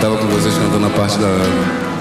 tava com vocês cantando a parte da Ana.